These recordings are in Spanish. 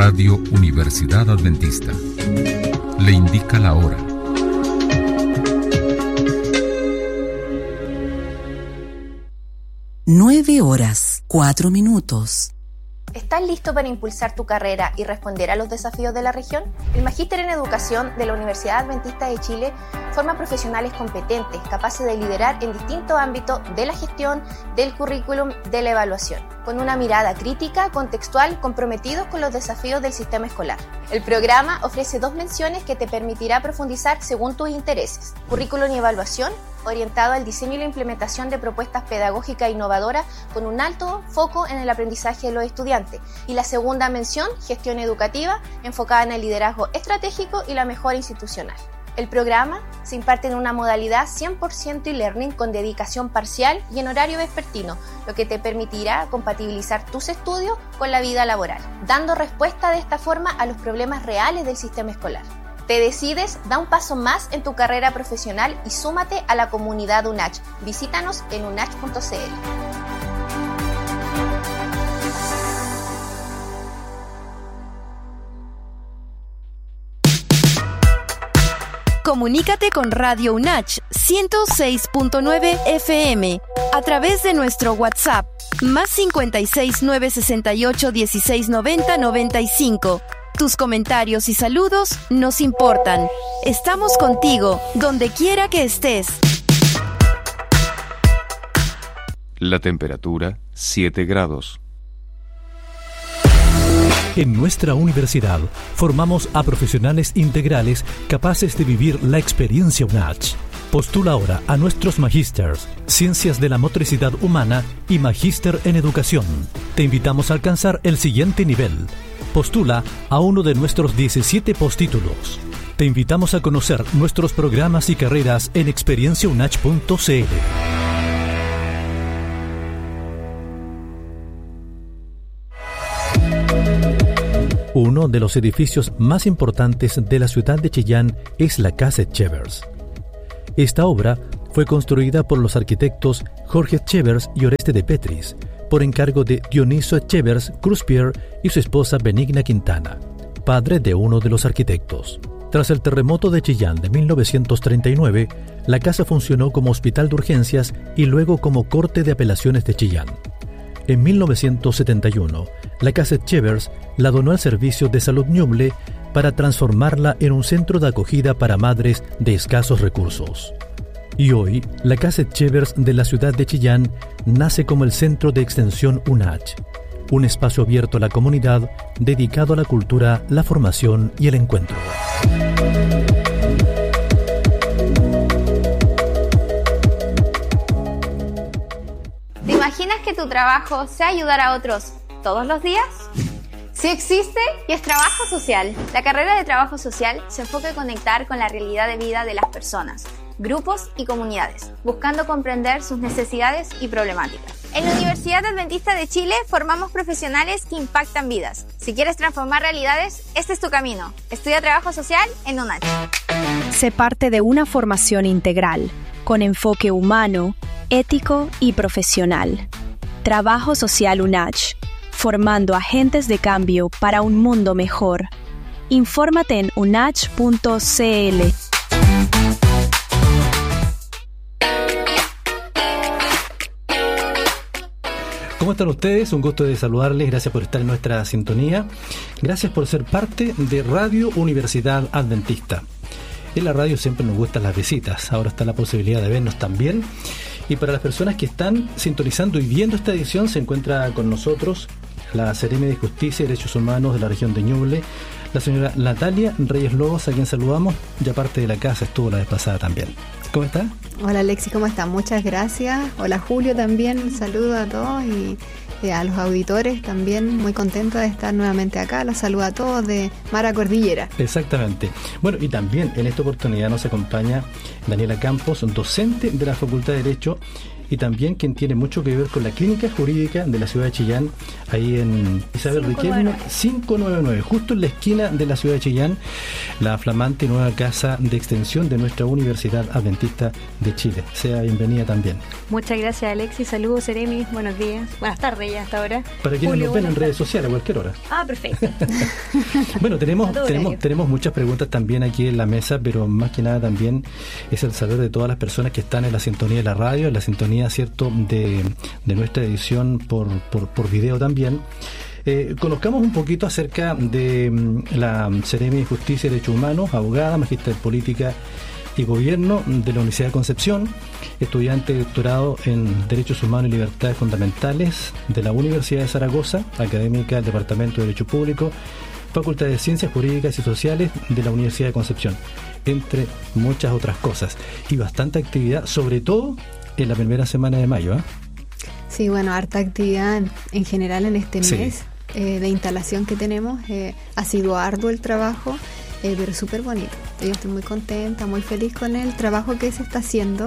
Radio Universidad Adventista. Le indica la hora. Nueve horas, 4 minutos. ¿Estás listo para impulsar tu carrera y responder a los desafíos de la región? El Magíster en Educación de la Universidad Adventista de Chile forma profesionales competentes, capaces de liderar en distintos ámbitos de la gestión, del currículum, de la evaluación, con una mirada crítica, contextual, comprometidos con los desafíos del sistema escolar. El programa ofrece 2 menciones que te permitirá profundizar según tus intereses: currículum y evaluación, orientado al diseño y la implementación de propuestas pedagógicas innovadoras con un alto foco en el aprendizaje de los estudiantes. Y la segunda mención, gestión educativa, enfocada en el liderazgo estratégico y la mejora institucional. El programa se imparte en una modalidad 100% e-learning con dedicación parcial y en horario vespertino, lo que te permitirá compatibilizar tus estudios con la vida laboral, dando respuesta de esta forma a los problemas reales del sistema escolar. ¿Te decides? Da un paso más en tu carrera profesional y súmate a la comunidad UNACH. Visítanos en unach.cl. Comunícate con Radio UNACH 106.9 FM a través de nuestro WhatsApp +56 968 16 90 95. Tus comentarios y saludos nos importan. Estamos contigo, donde quiera que estés. La temperatura, 7 grados. En nuestra universidad formamos a profesionales integrales capaces de vivir la experiencia UNACH. Postula ahora a nuestros magísters, Ciencias de la Motricidad Humana y Magíster en Educación. Te invitamos a alcanzar el siguiente nivel. Postula a uno de nuestros 17 postítulos. Te invitamos a conocer nuestros programas y carreras en experienciaunach.cl. Uno de los edificios más importantes de la ciudad de Chillán es la Casa Etchevers. Esta obra fue construida por los arquitectos Jorge Etchevers y Oreste de Petris, por encargo de Dioniso Etchevers Cruspier y su esposa Benigna Quintana, padre de uno de los arquitectos. Tras el terremoto de Chillán de 1939, la casa funcionó como hospital de urgencias y luego como Corte de Apelaciones de Chillán. En 1971, la Casa Etchevers la donó al Servicio de Salud Ñuble para transformarla en un centro de acogida para madres de escasos recursos. Y hoy, la Casa Etchevers de la ciudad de Chillán nace como el Centro de Extensión UNACH, un espacio abierto a la comunidad dedicado a la cultura, la formación y el encuentro. ¿Te imaginas que tu trabajo sea ayudar a otros todos los días? Sí existe y es trabajo social. La carrera de trabajo social se enfoca en conectar con la realidad de vida de las personas, grupos y comunidades, buscando comprender sus necesidades y problemáticas. En la Universidad Adventista de Chile formamos profesionales que impactan vidas. Si quieres transformar realidades, este es tu camino. Estudia trabajo social en UNACH. Sé parte de una formación integral, con enfoque humano, ético y profesional. Trabajo Social UNACH, formando agentes de cambio para un mundo mejor. Infórmate en unach.cl. ¿Cómo están ustedes? Un gusto de saludarles, gracias por estar en nuestra sintonía. Gracias por ser parte de Radio Universidad Adventista. En la radio siempre nos gustan las visitas, ahora está la posibilidad de vernos también. Y para las personas que están sintonizando y viendo esta edición, se encuentra con nosotros la Seremi de Justicia y Derechos Humanos de la región de Ñuble, la señora Natalia Reyes Lobos, a quien saludamos, ya parte de la casa, estuvo la vez pasada también. ¿Cómo está? Hola Alexi, ¿cómo está? Muchas gracias. Hola Julio también, saludo a todos y a los auditores también, muy contenta de estar nuevamente acá. Los saludo a todos de Mara Cordillera. Exactamente. Bueno, y también en esta oportunidad nos acompaña Daniela Campos, docente de la Facultad de Derecho y también quien tiene mucho que ver con la clínica jurídica de la ciudad de Chillán, ahí en Isabel Riquelme 599, justo en la esquina de la ciudad de Chillán, la flamante nueva casa de extensión de nuestra Universidad Adventista de Chile. Sea bienvenida también. Muchas gracias, Alexis. Saludos, Seremi. Buenos días. Buenas tardes ya hasta ahora. Para quienes nos ven en redes sociales a cualquier hora. Ah, perfecto. Bueno, tenemos muchas preguntas también aquí en la mesa, pero más que nada también es el saber de todas las personas que están en la sintonía de la radio, en la sintonía, ¿cierto?, de nuestra edición por video también. Conozcamos un poquito acerca de la Seremi de Justicia y Derechos Humanos, abogada, magíster en Política y Gobierno de la Universidad de Concepción, estudiante de doctorado en Derechos Humanos y Libertades Fundamentales de la Universidad de Zaragoza, académica del Departamento de Derecho Público, Facultad de Ciencias Jurídicas y Sociales de la Universidad de Concepción, entre muchas otras cosas. Y bastante actividad, sobre todo en la primera semana de mayo, ¿eh? Sí, bueno, harta actividad en general en este mes de instalación que tenemos. Ha sido arduo el trabajo, pero súper bonito. Yo estoy muy contenta, muy feliz con el trabajo que se está haciendo.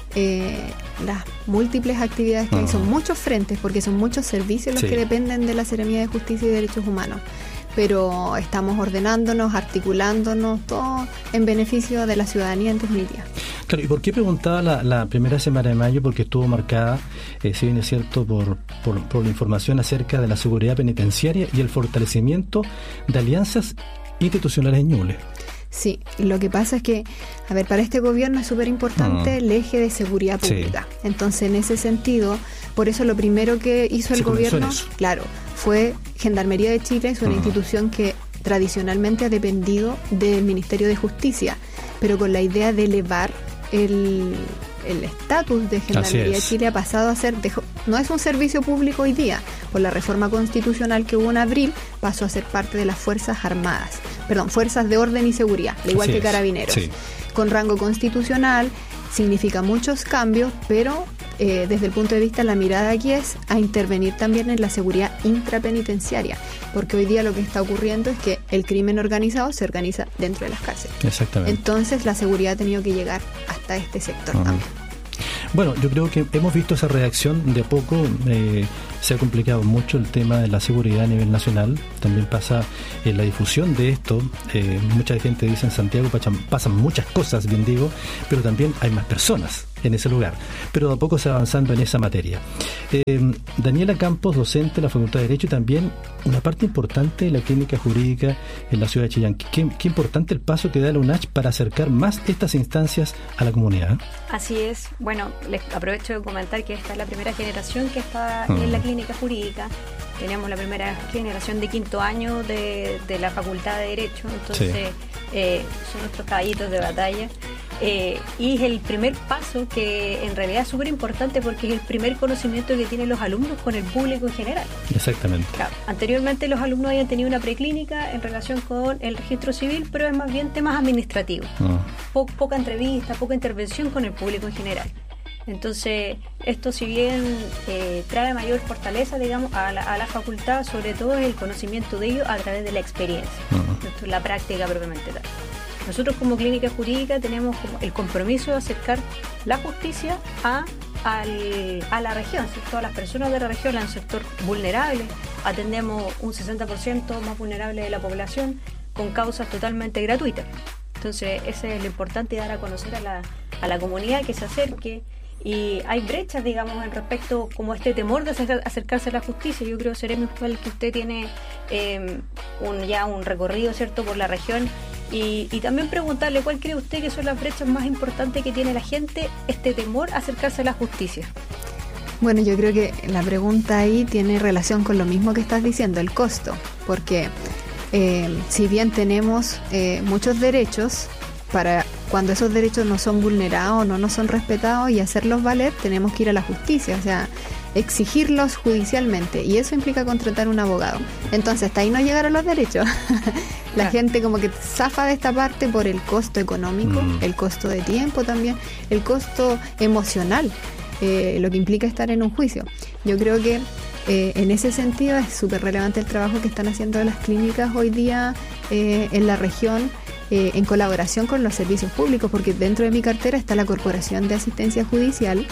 Las múltiples actividades que hay, son muchos frentes, porque son muchos servicios los que dependen de la Seremía de Justicia y Derechos Humanos. Pero estamos ordenándonos, articulándonos, todo en beneficio de la ciudadanía en definitiva. Claro, ¿y por qué preguntaba la primera semana de mayo? Porque estuvo marcada, si bien es cierto, por la información acerca de la seguridad penitenciaria y el fortalecimiento de alianzas institucionales en Ñuble. Sí, lo que pasa es que, a ver, para este gobierno es súper importante el eje de seguridad pública. Entonces, en ese sentido, por eso lo primero que hizo el gobierno, claro, fue Gendarmería de Chile, es una institución que tradicionalmente ha dependido del Ministerio de Justicia, pero con la idea de elevar el estatus de Gendarmería de Chile, ha pasado a ser, no es un servicio público hoy día, por la reforma constitucional que hubo en abril, pasó a ser parte de las Fuerzas Armadas, Fuerzas de Orden y Seguridad, al igual que Carabineros. Con rango constitucional, significa muchos cambios, pero desde el punto de vista, la mirada aquí es a intervenir también en la seguridad intrapenitenciaria, porque hoy día lo que está ocurriendo es que el crimen organizado se organiza dentro de las cárceles. Exactamente. Entonces la seguridad ha tenido que llegar hasta este sector también. Bueno, yo creo que hemos visto esa reacción de a poco. Se ha complicado mucho el tema de la seguridad a nivel nacional. También pasa la difusión de esto. Mucha gente dice en Santiago pasan muchas cosas, bien digo, pero también hay más personas en ese lugar. Pero de a poco se va avanzando en esa materia. Daniela Campos, docente de la Facultad de Derecho, y también una parte importante de la clínica jurídica en la ciudad de Chillán. Qué importante el paso que da la UNACH para acercar más estas instancias a la comunidad. Así es. Bueno, les aprovecho de comentar que esta es la primera generación que está en la clínica jurídica. Tenemos la primera generación de quinto año de la Facultad de Derecho, entonces son nuestros caballitos de batalla. Y es el primer paso que en realidad es súper importante, porque es el primer conocimiento que tienen los alumnos con el público en general. Exactamente. Claro, anteriormente los alumnos habían tenido una preclínica en relación con el registro civil, pero es más bien temas administrativos. Poca entrevista, poca intervención con el público en general. Entonces, esto, si bien trae mayor fortaleza, digamos, a la facultad, sobre todo es el conocimiento de ellos a través de la experiencia, la práctica propiamente tal. Nosotros como clínica jurídica tenemos como el compromiso de acercar la justicia a la región, ¿cierto? A las personas de la región, a un sector vulnerable. Atendemos un 60% más vulnerable de la población con causas totalmente gratuitas. Entonces, ese es lo importante, dar a conocer a la comunidad, que se acerque. Y hay brechas, digamos, en respecto como este temor de acercarse a la justicia. Yo creo, Seremi, que usted tiene ya un recorrido, ¿cierto?, por la región, y también preguntarle cuál cree usted que son las brechas más importantes que tiene la gente, este temor a acercarse a la justicia. Bueno, yo creo que la pregunta ahí tiene relación con lo mismo que estás diciendo, el costo, porque si bien tenemos muchos derechos, para cuando esos derechos no son vulnerados, no son respetados, y hacerlos valer, tenemos que ir a la justicia, o sea, exigirlos judicialmente, y eso implica contratar un abogado. Entonces, hasta ahí no llegaron los derechos. La gente como que zafa de esta parte por el costo económico, el costo de tiempo también, el costo emocional, lo que implica estar en un juicio. Yo creo que en ese sentido es súper relevante el trabajo que están haciendo las clínicas hoy día en la región, en colaboración con los servicios públicos, porque dentro de mi cartera está la Corporación de Asistencia Judicial,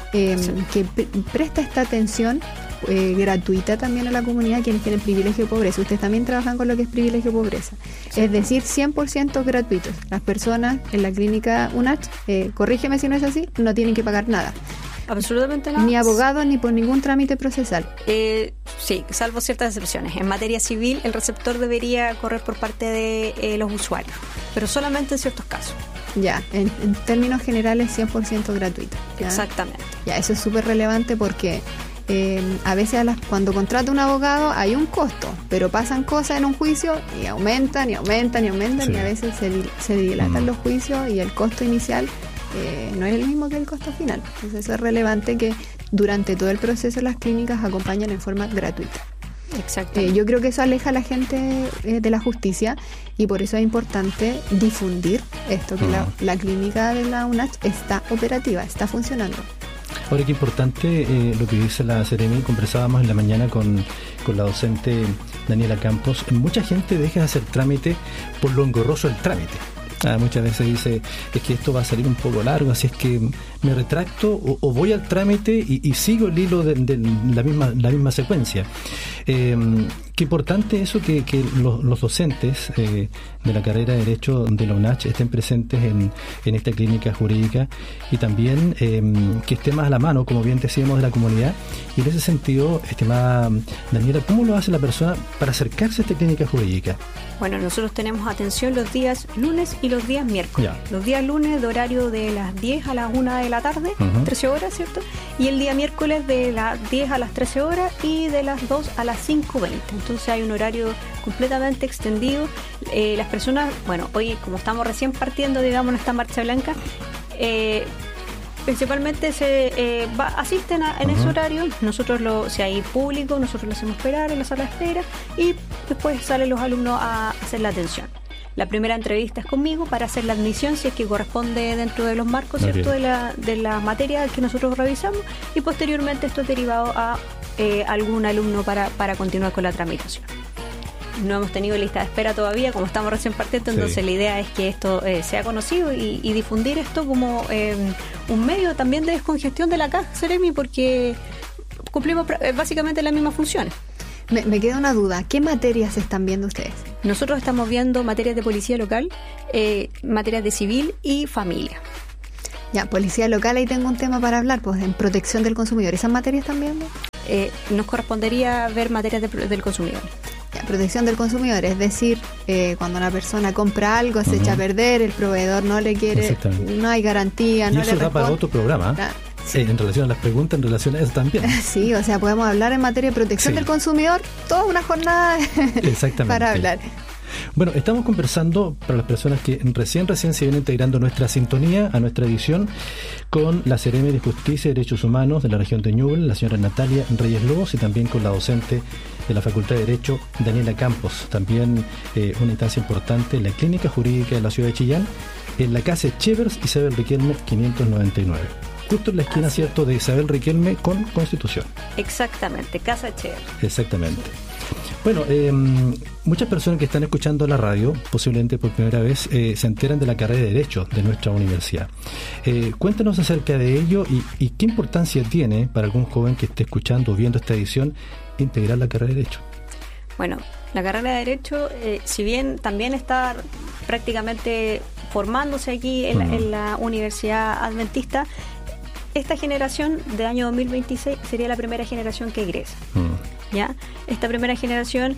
que presta esta atención gratuita también a la comunidad, quienes tienen privilegio de pobreza. Ustedes también trabajan con lo que es privilegio de pobreza. Sí. Es decir, 100% gratuitos. Las personas en la clínica UNACH, corrígeme si no es así, no tienen que pagar nada. Absolutamente nada. Ni abogado ni por ningún trámite procesal. Sí, salvo ciertas excepciones. En materia civil, el receptor debería correr por parte de los usuarios, pero solamente en ciertos casos. Ya, en términos generales 100% gratuito. ¿Ya? Exactamente. Ya, eso es súper relevante porque a veces cuando contrata un abogado hay un costo, pero pasan cosas en un juicio y aumentan y aumentan y aumentan, sí. Y a veces se dilatan los juicios y el costo inicial no es el mismo que el costo final. Entonces eso es relevante, que durante todo el proceso las clínicas acompañan en forma gratuita. Exacto. Yo creo que eso aleja a la gente de la justicia, y por eso es importante difundir esto, que la clínica de la UNACH está operativa, está funcionando. Ahora, qué importante lo que dice la Seremi. Conversábamos en la mañana con la docente Daniela Campos. Mucha gente deja de hacer trámite por lo engorroso del trámite. Muchas veces dice, es que esto va a salir un poco largo, así es que me retracto o voy al trámite y sigo el hilo de la misma secuencia. Qué importante eso, que los docentes de la carrera de Derecho de la UNACH estén presentes en esta clínica jurídica, y también que esté más a la mano, como bien decíamos, de la comunidad. Y en ese sentido, estimada Daniela, ¿cómo lo hace la persona para acercarse a esta clínica jurídica? Bueno, nosotros tenemos atención los días lunes y los días miércoles. Ya. Los días lunes de horario de las 10 a las 1 de la tarde, 13 horas, ¿cierto? Y el día miércoles de las 10 a las 13 horas y de las 2 a las 5:20. Entonces hay un horario completamente extendido. Las personas, bueno, hoy como estamos recién partiendo, digamos, en esta marcha blanca, principalmente asisten en ese horario. Nosotros, si hay público, nosotros lo hacemos esperar en la sala de espera, y después salen los alumnos a hacer la atención. La primera entrevista es conmigo para hacer la admisión, si es que corresponde dentro de los marcos, ¿cierto?, de la materia que nosotros revisamos, y posteriormente esto es derivado a algún alumno para continuar con la tramitación. No hemos tenido lista de espera todavía, como estamos recién partiendo, entonces la idea es que esto sea conocido y difundir esto como un medio también de descongestión de la caja, Seremi, porque cumplimos básicamente las mismas funciones. Me queda una duda, ¿qué materias están viendo ustedes? Nosotros estamos viendo materias de policía local, materias de civil y familia. Ya, policía local, ahí tengo un tema para hablar, pues en protección del consumidor. ¿Esas materias están viendo? Nos correspondería ver materias del consumidor. Ya, protección del consumidor, es decir, cuando una persona compra algo, se echa a perder, el proveedor no le quiere, no hay garantía, no le responde. Y eso da para otro programa. Sí. En relación a las preguntas, en relación a eso también. Sí, o sea, podemos hablar en materia de protección del consumidor toda una jornada para hablar. Bueno, estamos conversando, para las personas que recién se vienen integrando nuestra sintonía, a nuestra edición, con la Seremi de Justicia y Derechos Humanos de la región de Ñuble, la señora Natalia Reyes Lobos, y también con la docente de la Facultad de Derecho, Daniela Campos. También una instancia importante en la Clínica Jurídica de la ciudad de Chillán, en la Casa Chevers Isabel Riquelme 599. Justo en la esquina, ¿cierto?, de Isabel Riquelme con Constitución. Exactamente, Casa Chevers. Exactamente. Bueno, muchas personas que están escuchando la radio, posiblemente por primera vez, se enteran de la carrera de Derecho de nuestra universidad. Cuéntanos acerca de ello y qué importancia tiene para algún joven que esté escuchando o viendo esta edición integrar la carrera de Derecho. Bueno, la carrera de Derecho, si bien también está prácticamente formándose aquí en la Universidad Adventista, esta generación de año 2026 sería la primera generación que egresa. ¿Ya? Esta primera generación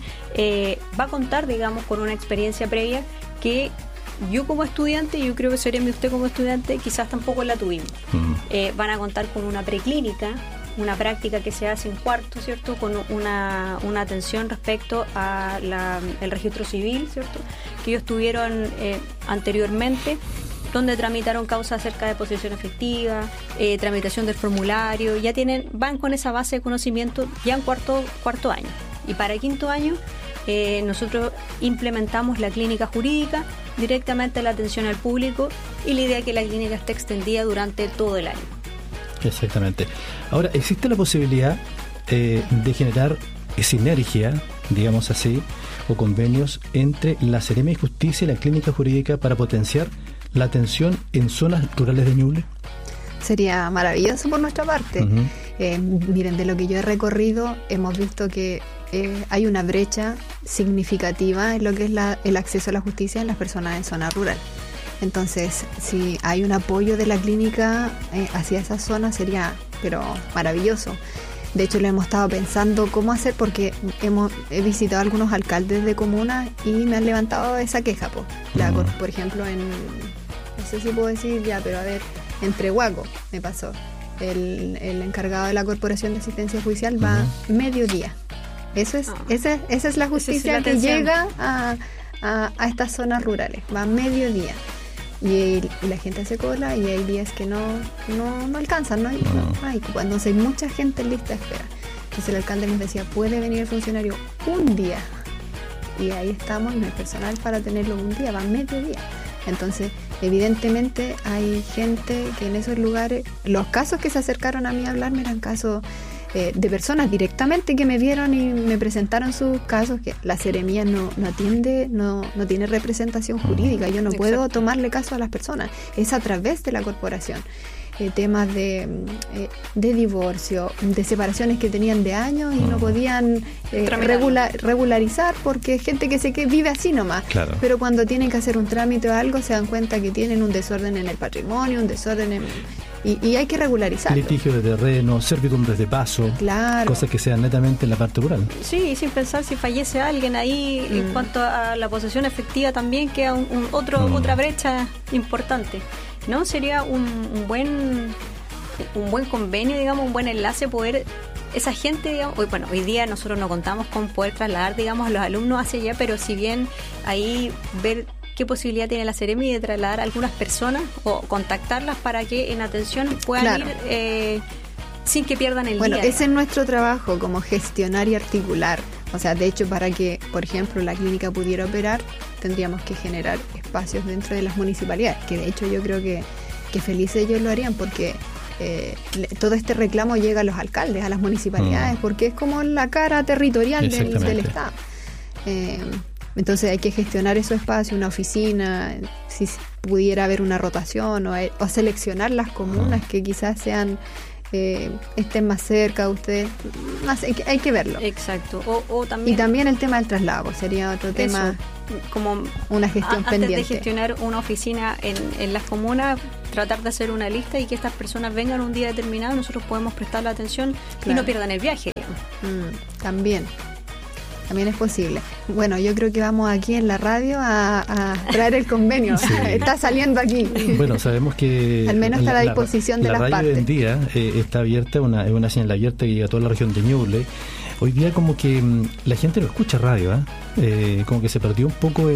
va a contar, digamos, con una experiencia previa que yo como estudiante, yo creo que Seremi, usted como estudiante, quizás tampoco la tuvimos. Van a contar con una preclínica, una práctica que se hace en cuarto, ¿cierto?, con una atención respecto a el registro civil, ¿cierto?, que ellos tuvieron anteriormente, donde tramitaron causas acerca de posesión efectiva, tramitación del formulario, van con esa base de conocimiento ya en cuarto año. Y para quinto año nosotros implementamos la clínica jurídica, directamente la atención al público, y la idea es que la clínica esté extendida durante todo el año. Exactamente. Ahora, ¿existe la posibilidad de generar sinergia, digamos así, o convenios entre la Seremi de Justicia y la clínica jurídica para potenciar la atención en zonas rurales de Ñuble? sería maravilloso por nuestra parte. Miren, de lo que yo he recorrido, hemos visto que hay una brecha significativa en lo que es el acceso a la justicia en las personas en zona rural. Entonces, si hay un apoyo de la clínica hacia esa zona, sería pero maravilloso. De hecho, lo hemos estado pensando cómo hacer, porque he visitado a algunos alcaldes de comunas y me han levantado esa queja. Por ejemplo, no sé si puedo decir ya, pero a ver, en Trehuaco me pasó. El encargado de la Corporación de Asistencia Judicial va mediodía. Esa es la justicia que llega a estas zonas rurales, va mediodía. Y la gente hace cola y hay días que no alcanzan, no hay cupo. Entonces hay mucha gente en lista de espera. Entonces el alcalde nos decía, puede venir el funcionario un día, y ahí estamos, y no hay personal para tenerlo un día, va mediodía. Entonces evidentemente hay gente que en esos lugares, los casos que se acercaron a mí a hablarme eran casos de personas directamente que me vieron y me presentaron sus casos, que la Seremía no atiende, no tiene representación jurídica. Yo no puedo tomarle caso a las personas, es a través de la corporación. Temas de divorcio, de separaciones que tenían de años y no podían regularizar, porque es gente que vive así nomás. Claro. Pero cuando tienen que hacer un trámite o algo, se dan cuenta que tienen un desorden en el patrimonio, un desorden y hay que regularizarlo. Litigio de terreno, servidumbres de paso, cosas que sean netamente en la parte rural. Sí, sin pensar si fallece alguien ahí, en cuanto a la posesión efectiva también queda otra brecha importante. ¿No? Sería un buen convenio, digamos, un buen enlace, poder esa gente, digamos, hoy día nosotros no contamos con poder trasladar, digamos, a los alumnos hacia allá, pero si bien ahí ver qué posibilidad tiene la Seremi de trasladar a algunas personas o contactarlas para que en atención puedan ir sin que pierdan el día. Bueno, ese es nuestro trabajo, como gestionar y articular. O sea, de hecho, para que, por ejemplo, la clínica pudiera operar, tendríamos que generar espacios dentro de las municipalidades, que de hecho yo creo que felices ellos lo harían, porque todo este reclamo llega a los alcaldes, a las municipalidades, porque es como la cara territorial del Estado. Entonces hay que gestionar esos espacios, una oficina, si pudiera haber una rotación o seleccionar las comunas que quizás sean... estén más cerca de ustedes, hay que verlo. Exacto. O también, y también el tema del traslado sería otro tema, como una gestión pendiente. Antes de gestionar una oficina en las comunas, tratar de hacer una lista y que estas personas vengan un día determinado, nosotros podemos prestar la atención y no pierdan el viaje. También es posible. Bueno, yo creo que vamos aquí en la radio a traer el convenio. Sí. Está saliendo aquí. Bueno, sabemos que... Al menos está a la disposición de las partes. La radio hoy en día está abierta, es una señal abierta que llega a toda la región de Ñuble. Hoy día como que la gente no escucha radio, como que se perdió un poco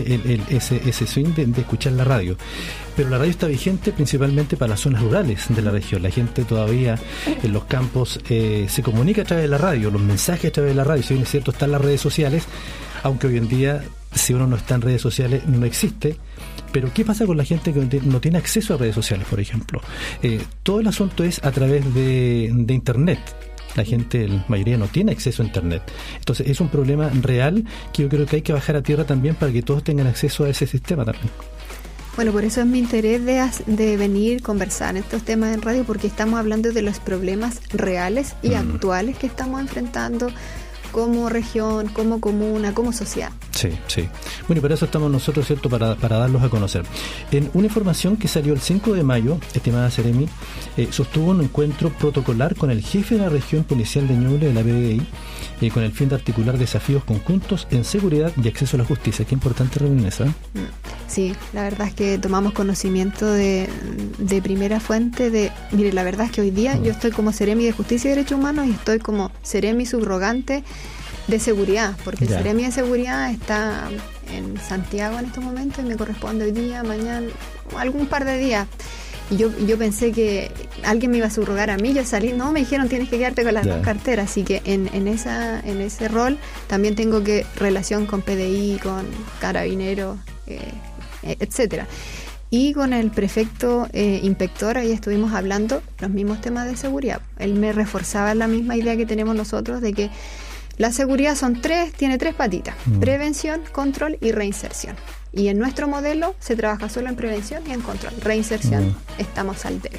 ese swing de escuchar la radio. Pero la radio está vigente principalmente para las zonas rurales de la región. La gente todavía en los campos se comunica a través de la radio, los mensajes a través de la radio. Si bien es cierto, están las redes sociales, aunque hoy en día, si uno no está en redes sociales, no existe. Pero ¿qué pasa con la gente que no tiene acceso a redes sociales, por ejemplo? Todo el asunto es a través de Internet. La gente, la mayoría, no tiene acceso a Internet. Entonces es un problema real que yo creo que hay que bajar a tierra también para que todos tengan acceso a ese sistema también. Bueno, por eso es mi interés de venir, conversar estos temas en radio, porque estamos hablando de los problemas reales y actuales que estamos enfrentando como región, como comuna, como sociedad. Sí. Bueno, y para eso estamos nosotros, ¿cierto?, para darlos a conocer. En una información que salió el 5 de mayo, estimada Seremi, sostuvo un encuentro protocolar con el jefe de la región policial de Ñuble, de la PDI, con el fin de articular desafíos conjuntos en seguridad y acceso a la justicia. Qué importante reunión esa. Sí, la verdad es que tomamos conocimiento de primera fuente mire, la verdad es que hoy día yo estoy como Seremi de Justicia y Derechos Humanos y estoy como Seremi subrogante de seguridad, porque el Seremi de Seguridad está en Santiago en estos momentos y me corresponde hoy día, mañana, algún par de días. Y yo pensé que alguien me iba a subrogar a mí, yo salí, me dijeron tienes que quedarte con las dos carteras, así que en ese rol también tengo que relación con PDI, con Carabineros, etcétera. Y con el prefecto inspector, ahí estuvimos hablando los mismos temas de seguridad. Él me reforzaba la misma idea que tenemos nosotros de que la seguridad tiene tres patitas: prevención, control y reinserción. Y en nuestro modelo se trabaja solo en prevención y en control. Reinserción, estamos al debe.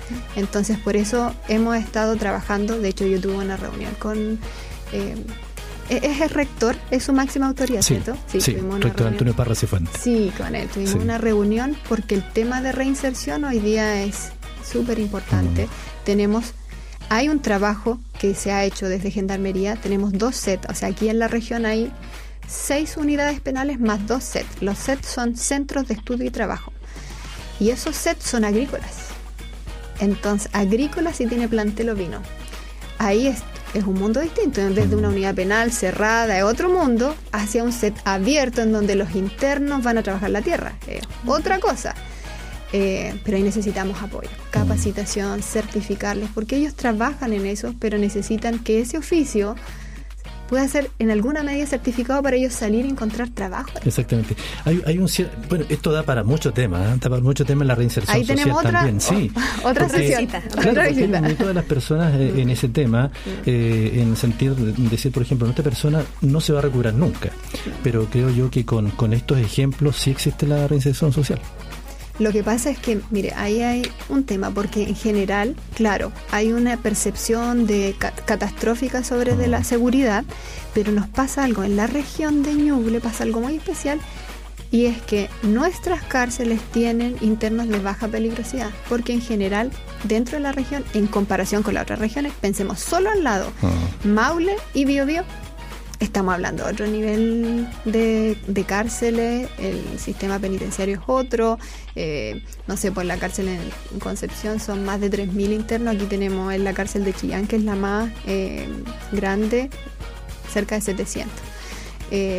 Entonces, por eso hemos estado trabajando. De hecho, yo tuve una reunión con... es el rector, es su máxima autoridad, ¿cierto? Sí, rector Antonio Parra Cifuentes. Sí, con él tuvimos una reunión porque el tema de reinserción hoy día es súper importante. Hay un trabajo que se ha hecho desde Gendarmería, tenemos 2 sets, o sea, aquí en la región hay 6 unidades penales más 2 sets. Los sets son centros de estudio y trabajo. Y esos sets son agrícolas. Entonces, agrícolas sí tiene plantel ovino. Ahí es un mundo distinto, desde una unidad penal cerrada, es otro mundo, hacia un set abierto en donde los internos van a trabajar la tierra. Otra cosa. Pero ahí necesitamos apoyo, capacitación, certificarles, porque ellos trabajan en eso, pero necesitan que ese oficio pueda ser en alguna medida certificado para ellos salir y encontrar trabajo. Exactamente. Hay un bueno, esto da para mucho tema, da para mucho tema en la reinserción social también. Sí, otra sesión. Claro, porque hay todas las personas en ese tema, en el sentido de decir, por ejemplo, esta persona no se va a recuperar nunca, pero creo yo que con estos ejemplos sí existe la reinserción social. Lo que pasa es que, mire, ahí hay un tema, porque en general, claro, hay una percepción catastrófica sobre de la seguridad, pero nos pasa algo, en la región de Ñuble pasa algo muy especial, y es que nuestras cárceles tienen internos de baja peligrosidad, porque en general, dentro de la región, en comparación con las otras regiones, pensemos solo al lado, Maule y Biobío, estamos hablando de otro nivel de cárceles, el sistema penitenciario es otro, no sé, por la cárcel en Concepción son más de 3.000 internos, aquí tenemos en la cárcel de Chillán, que es la más grande, cerca de 700.